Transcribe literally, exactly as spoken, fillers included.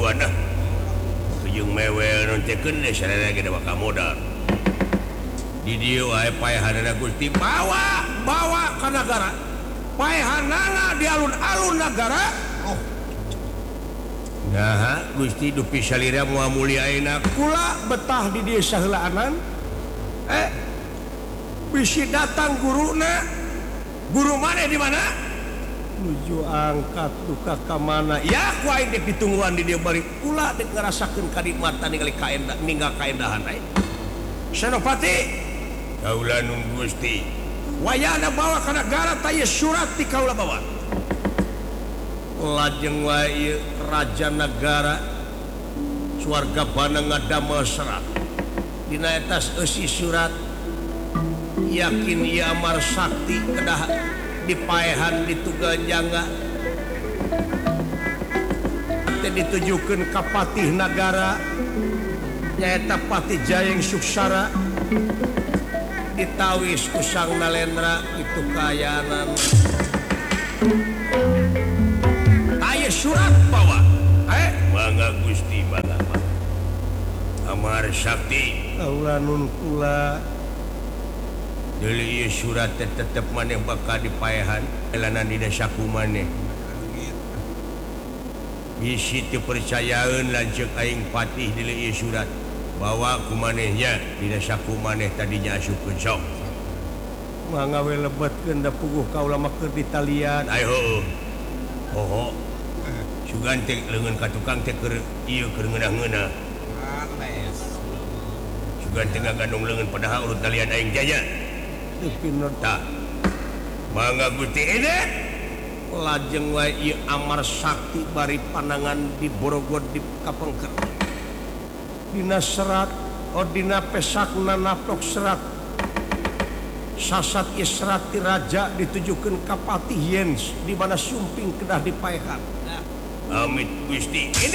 tujuan dah tujung mewel non teken deh sadaya ge bakal modal di dieu wae paehanana Gusti bawa bawa ka nagara paehanana di alun-alun nagara oh nah Gusti dupi salira moal mulyaina kula betah di dieu saheulaanan eh bisi datang guruna guru mana di mana nuju angkat duka ka mana ya ku aing dek ditungguan di dieu bari kula dek ngarasakeun kanikmatan ningali kaendah ninggal kaendahan aing Senopati kaula nun Gusti wayana bawa ka nagara taya surat ti kaula bawa lajeng wae raja nagara swarga bana ngadamel serat dina eta eusi surat yakin ieu amar sakti kedah dipaehan di Tugal Jangga teh ditujukeun ka patih nagara nyaeta Patih Jayeng Suksara ditawis ku Sang Nalendra itu kayanan aya surat bawa eh mangga Gusti mangga amar sakti kaula nun kula deui ieu surat teh tetep maneh bakal dipaehan elanan dina saku maneh bisi teu percayaeun lanceuk aing patih deui ieu surat bawa ku manehnya dina saku maneh tadinya asupkeun sok mangga we lebetkeun da puguh kaula mah keur ditalian ayo hoho sugan teh leungeun ka tukang teh keur ieu keur ngeunah-ngeunah sugan teh ngagandung leungeun padahal urut talian aing jaya Pinota mangga Gusti ini lajeng wae ieu amar sakti bari panangan di Borogod di kapengker dina serat ordina pesakna napok serat sasat ieu serat ti raja ditujukeun ka Patih Yens di mana sumping kedah dipaehan amit Gusti ini